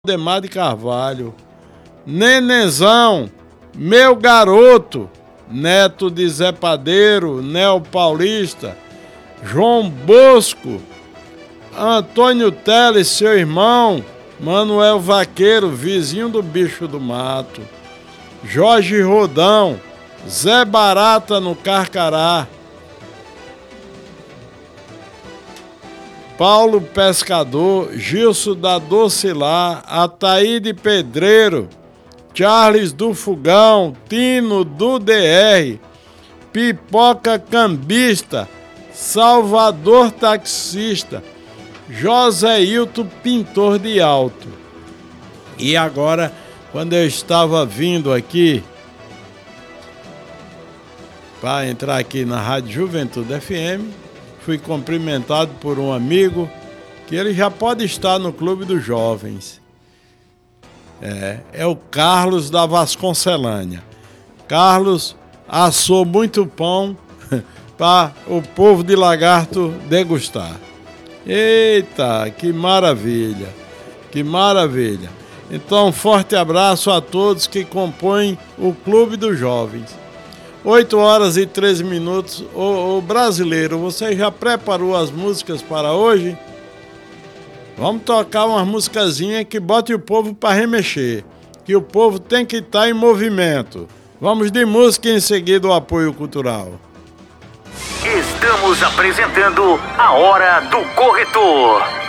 Demar de Carvalho, Nenezão, meu garoto, neto de Zé Padeiro, Neo Paulista, João Bosco, Antônio Teles, seu irmão, Manuel Vaqueiro, vizinho do Bicho do Mato, Jorge Rodão, Zé Barata no Carcará, Paulo Pescador, Gilson da Docilar, Ataíde Pedreiro, Charles do Fogão, Tino do DR, Pipoca Cambista, Salvador Taxista, José Hilton Pintor de Alto. E agora, quando eu estava vindo aqui, para entrar aqui na Rádio Juventude FM, fui cumprimentado por um amigo que ele já pode estar no Clube dos Jovens. É o Carlos da Vasconcelânea. Carlos assou muito pão para o povo de Lagarto degustar. Eita, que maravilha, que maravilha. Então, um forte abraço a todos que compõem o Clube dos Jovens. 8 horas e 13 minutos. Ô brasileiro, você já preparou as músicas para hoje? Vamos tocar umas musicazinhas que bote o povo para remexer, que o povo tem que estar em movimento. Vamos de música e em seguida o apoio cultural. Estamos apresentando a Hora do Corretor.